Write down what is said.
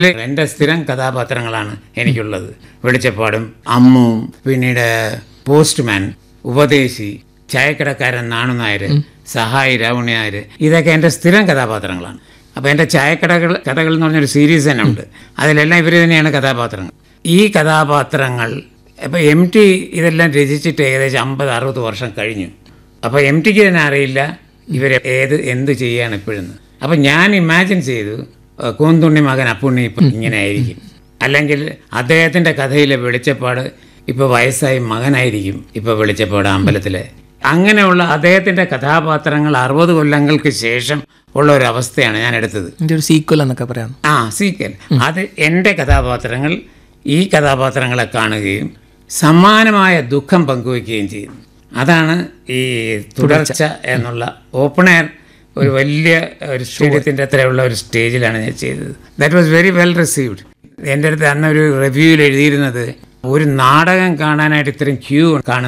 എൻ്റെ സ്ഥിരം കഥാപാത്രങ്ങളാണ് എനിക്കുള്ളത്. വെളിച്ചപ്പാടും, അമ്മുവും, പിന്നീട് പോസ്റ്റ്മാൻ, ഉപദേശി, ചായക്കടക്കാരൻ നാണു നായർ, സഹായി രാവുണ്ണി നായർ, ഇതൊക്കെ എൻ്റെ സ്ഥിരം കഥാപാത്രങ്ങളാണ്. അപ്പോൾ എൻ്റെ കഥകൾ എന്ന് പറഞ്ഞൊരു സീരീസ് തന്നെ ഉണ്ട്. അതിലെല്ലാം ഇവർ തന്നെയാണ് കഥാപാത്രങ്ങൾ. ഈ കഥാപാത്രങ്ങൾ ഇപ്പോൾ MT ഇതെല്ലാം രചിച്ചിട്ട് ഏകദേശം 50-60 വർഷം കഴിഞ്ഞു. അപ്പോൾ MTക്ക് തന്നെ അറിയില്ല ഇവരെ എന്ത് ചെയ്യാണ് ഇപ്പോഴെന്ന്. അപ്പം ഞാൻ ഇമാജിൻ ചെയ്തു കൂന്തുണ്ണി മകൻ അപ്പുണ്ണി ഇപ്പം ഇങ്ങനെ ആയിരിക്കും, അല്ലെങ്കിൽ അദ്ദേഹത്തിൻ്റെ കഥയിലെ വെളിച്ചപ്പാട് ഇപ്പോൾ വയസ്സായി മകനായിരിക്കും ഇപ്പോൾ വെളിച്ചപ്പാട് അമ്പലത്തിലെ. അങ്ങനെയുള്ള അദ്ദേഹത്തിൻ്റെ കഥാപാത്രങ്ങൾ 60 കൊല്ലങ്ങൾക്ക് ശേഷം ഉള്ള ഒരു അവസ്ഥയാണ് ഞാൻ എടുത്തത്. ഒരു സീക്വൽ എന്നൊക്കെ പറയാം. സീക്വൽ. അത് എൻ്റെ കഥാപാത്രങ്ങൾ ഈ കഥാപാത്രങ്ങളെ കാണുകയും സമാനമായ ദുഃഖം പങ്കുവയ്ക്കുകയും ചെയ്യുന്നു. അതാണ് ഈ തുടർച്ച എന്നുള്ള ഓപ്പൺ എയർ ഒരു വലിയ ഒരു സ്റ്റേഡിയത്തിൻ്റെ അത്രയുള്ള ഒരു സ്റ്റേജിലാണ് ഞാൻ ചെയ്തത്. That was very well received. എൻ്റെ അടുത്ത് അന്നൊരു റിവ്യൂവിൽ എഴുതിയിരുന്നത്, ഒരു നാടകം കാണാനായിട്ട് ഇത്രയും ക്യൂ കാണുന്ന